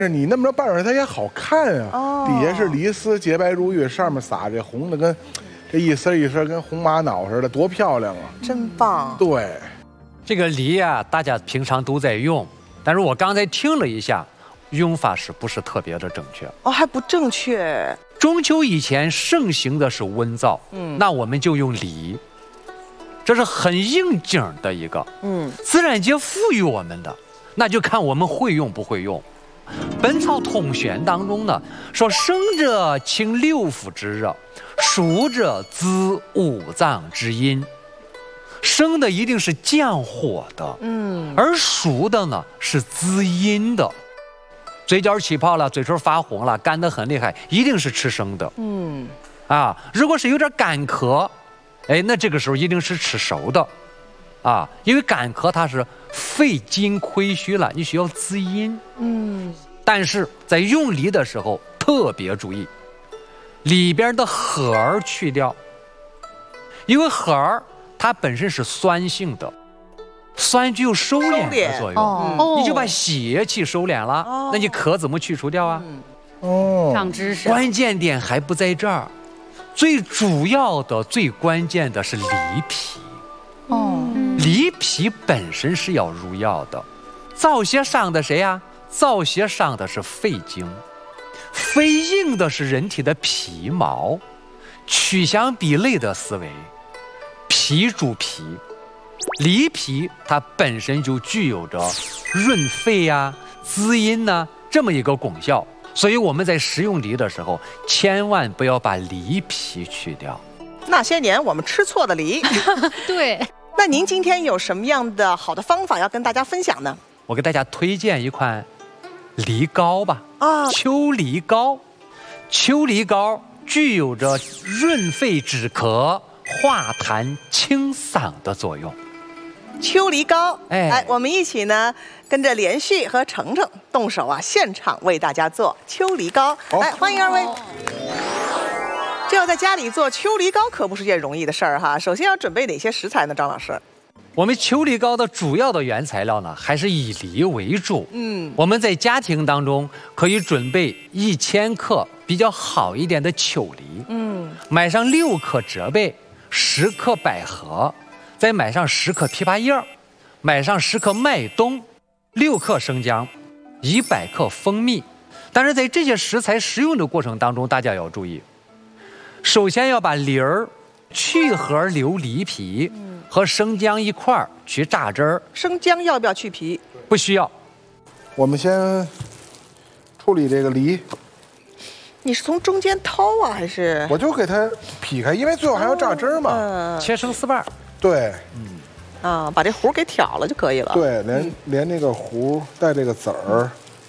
你那么着拌出来，它也好看啊。 哦， 底下是梨丝洁白如玉，上面撒这红的，跟这一丝一丝跟红玛瑙似的，多漂亮啊！ 真棒。 对， 这个梨啊，大家平常都在用，但是我刚才听了一下，用法是不是特别的正确？ 哦，还不正确。 中秋以前盛行的是温燥，那我们就用梨，这是很应景的一个，自然界赋予我们的，那就看我们会用不会用。《本草通选》当中呢说，生者清六腑之热，熟者滋五脏之阴。生的一定是降火的，而熟的呢是滋阴的。嘴角起泡了，嘴唇发红了，干得很厉害，一定是吃生的。如果是有点干咳，那这个时候一定是吃熟的，因为干咳它是肺津亏虚了，你需要滋阴。但是在用梨的时候特别注意，里边的核儿去掉，因为核儿它本身是酸性的，酸具有收敛的作用，你就把邪气收敛了，那你壳怎么去除掉啊？ 长知识。 关键点还不在这儿，最主要的、最关键的是梨皮。梨皮本身是要入药的，燥邪伤的谁呀？燥邪伤的是肺经，肺应的是人体的皮毛，取祥比类的思维，脾主脾，梨皮它本身就具有着润肺呀、滋阴呐这么一个功效，所以我们在食用梨的时候，千万不要把梨皮去掉。 那些年我们吃错的梨。 对。 那您今天有什么样的好的方法要跟大家分享呢？ 我给大家推荐一款梨膏吧。秋梨膏。秋梨膏具有着润肺止咳、化痰清嗓的作用。 秋梨膏，我们一起呢跟着连续和程程动手现场为大家做秋梨膏。来，欢迎二位。这要在家里做秋梨膏可不是件容易的事儿哈。首先要准备哪些食材呢，张老师？ 我们秋梨膏的主要的原材料呢，还是以梨为主。我们在家庭当中可以准备1000克比较好一点的秋梨，买上6克折贝，10克百合，再买上10克枇杷叶，买上10克麦冬，6克生姜，100克蜂蜜。但是在这些食材食用的过程当中，大家要注意，首先要把梨儿去核留梨皮，和生姜一块儿去榨汁儿。 生姜要不要去皮？ 不需要。 我们先处理这个梨。 你是从中间掏还是？ 我就给它劈开，因为最后还要榨汁儿嘛。 切成4瓣。 对。 把这核给挑了就可以了。 对，连那个核带这个籽儿，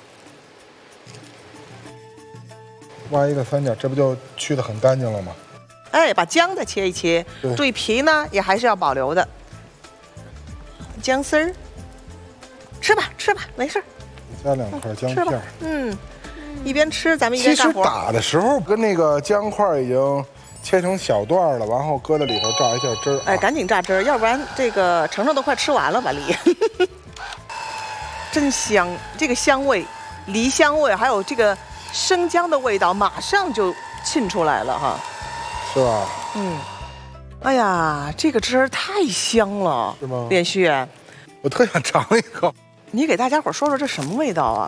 挖一个三角，这不就去得很干净了吗？ 把姜再切一切，注意皮呢也还是要保留的。姜丝儿，吃吧，没事。 加2块姜片。 一边吃咱们一边干活。 其实打的时候跟那个姜块已经切成小段了，然后搁在里头榨一下汁儿。 赶紧榨汁儿，要不然这个程程都快吃完了吧梨。真香，这个香味，梨香味，还有这个生姜的味道，马上就沁出来了哈。 是吧？ 哎呀，这个汁儿太香了， 是吗？ 连续， 我特想尝一口。 你给大家伙说说这什么味道啊？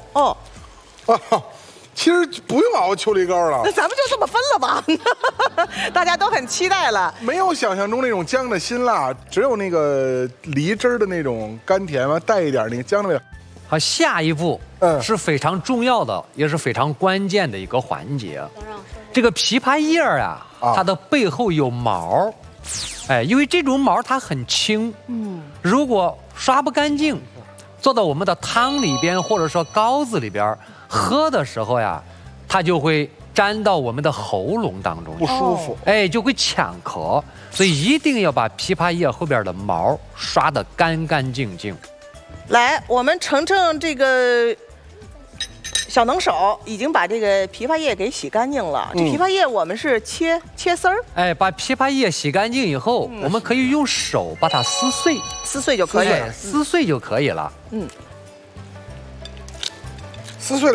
其实不用熬秋梨膏了， 那咱们就这么分了吧。大家都很期待了。 没有想象中那种姜的辛辣，只有那个梨汁儿的那种甘甜嘛，带一点那个姜的味道。 好，下一步是非常重要的，也是非常关键的一个环节。这个枇杷叶啊，它的背后有毛，因为这种毛它很轻，如果刷不干净，做到我们的汤里边或者说膏子里边喝的时候呀，它就会粘到我们的喉咙当中， 不舒服， 就会呛咳，所以一定要把枇杷叶后边的毛刷得干干净净。 来，我们程程这个小能手已经把这个枇杷叶给洗干净了。这枇杷叶我们是切丝儿。 把枇杷叶洗干净以后，我们可以用手把它撕碎， 撕碎就可以了。 撕碎就可以了。 撕碎了。